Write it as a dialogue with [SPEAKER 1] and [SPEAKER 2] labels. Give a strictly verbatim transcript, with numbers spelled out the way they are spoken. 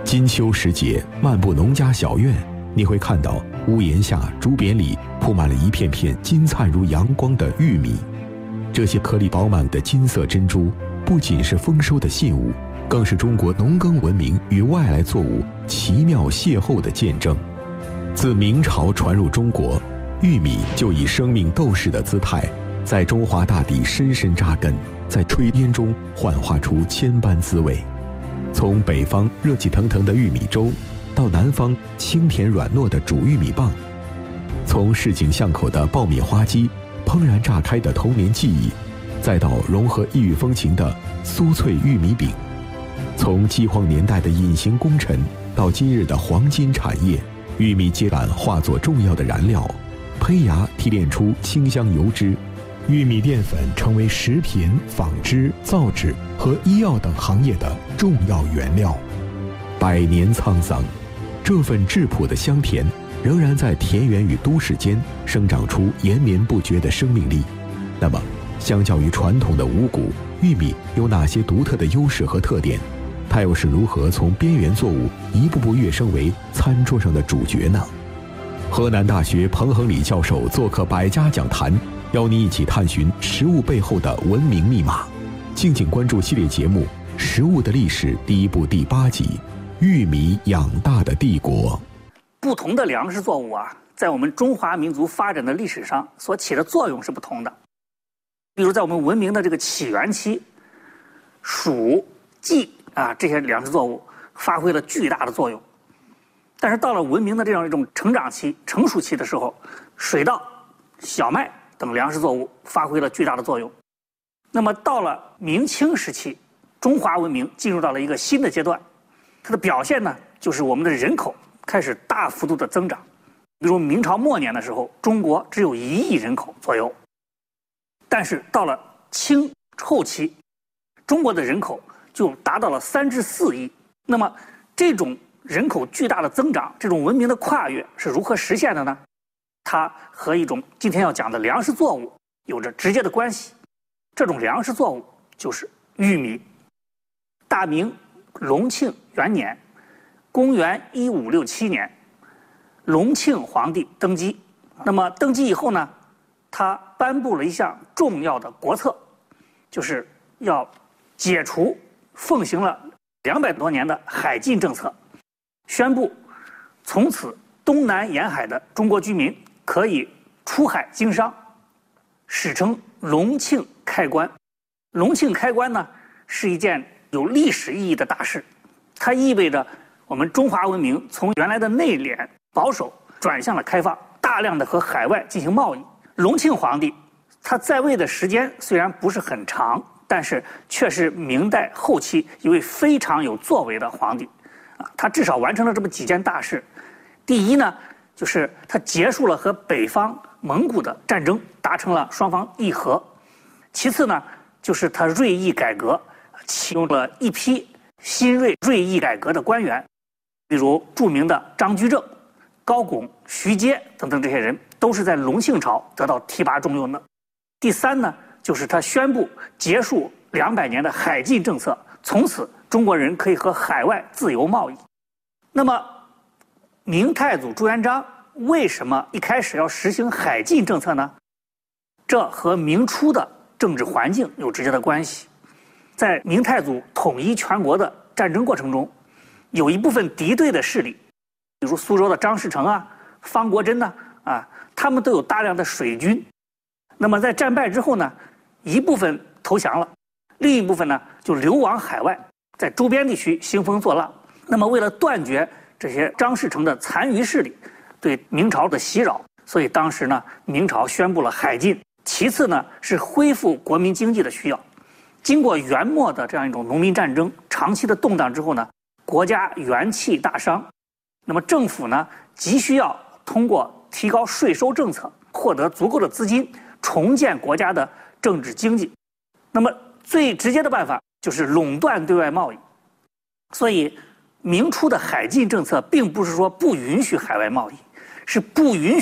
[SPEAKER 1] 金秋时节，漫步农家小院，你会看到屋檐下竹匾里铺满了一片片金灿如阳光的玉米。这些颗粒饱满的金色珍珠，不仅是丰收的信物，更是中国农耕文明与外来作物奇妙邂逅的见证。自明朝传入中国，玉米就以生命斗士的姿态，在中华大地深深扎根，在炊烟中幻化出千般滋味。从北方热气腾腾的玉米粥，到南方清甜软糯的煮玉米棒；从市井巷口的爆米花机，怦然炸开的童年记忆，再到融合异域风情的酥脆玉米饼；从饥荒年代的隐形功臣，到今日的黄金产业，玉米秸秆化作重要的燃料，胚芽提炼出清香油脂，玉米淀粉成为食品、纺织、造纸和医药等行业的重要原料。百年沧桑，这份质朴的香甜仍然在田园与都市间生长出延绵不绝的生命力。那么，相较于传统的五谷，玉米有哪些独特的优势和特点？它又是如何从边缘作物一步步跃升为餐桌上的主角呢？河南大学彭恒礼教授做客百家讲坛，邀你一起探寻食物背后的文明密码。敬请关注系列节目《食物的历史》第一部第八集：玉米养大的帝国。
[SPEAKER 2] 不同的粮食作物啊，在我们中华民族发展的历史上所起的作用是不同的。比如在我们文明的这个起源期，黍、稷啊这些粮食作物发挥了巨大的作用。但是到了文明的这样一种成长期、成熟期的时候，水稻、小麦等粮食作物发挥了巨大的作用。那么到了明清时期，中华文明进入到了一个新的阶段，它的表现呢，就是我们的人口开始大幅度的增长。比如明朝末年的时候，中国只有一亿人口左右，但是到了清后期，中国的人口就达到了三至四亿。那么这种人口巨大的增长，这种文明的跨越是如何实现的呢？它和一种今天要讲的粮食作物有着直接的关系。这种粮食作物就是玉米。大明隆庆元年，公元一五六七年，隆庆皇帝登基。那么登基以后呢，他颁布了一项重要的国策，就是要解除奉行了两百多年的海禁政策，宣布从此东南沿海的中国居民可以出海经商，史称隆庆开关。隆庆开关呢，是一件有历史意义的大事，它意味着我们中华文明从原来的内敛保守转向了开放，大量的和海外进行贸易。隆庆皇帝他在位的时间虽然不是很长，但是却是明代后期一位非常有作为的皇帝啊，他至少完成了这么几件大事。第一呢，就是他结束了和北方蒙古的战争，达成了双方议和。其次呢，就是他锐意改革，启用了一批新锐锐意改革的官员，比如著名的张居正、高拱、徐阶等等，这些人都是在隆庆朝得到提拔重用的。第三呢，就是他宣布结束两百年的海禁政策，从此中国人可以和海外自由贸易。那么明太祖朱元璋为什么一开始要实行海禁政策呢？这和明初的政治环境有直接的关系。在明太祖统一全国的战争过程中，有一部分敌对的势力，比如苏州的张士诚啊、方国珍呐、啊，啊，他们都有大量的水军。那么在战败之后呢，一部分投降了，另一部分呢就流亡海外，在周边地区兴风作浪。那么为了断绝这些张士诚的残余势力对明朝的袭扰，所以当时呢，明朝宣布了海禁。其次呢，是恢复国民经济的需要。经过元末的这样一种农民战争长期的动荡之后呢，国家元气大伤，那么政府呢急需要通过提高税收政策获得足够的资金，重建国家的政治经济。那么最直接的办法就是垄断对外贸易。所以明初的海禁政策并不是说不允许海外贸易，是不允许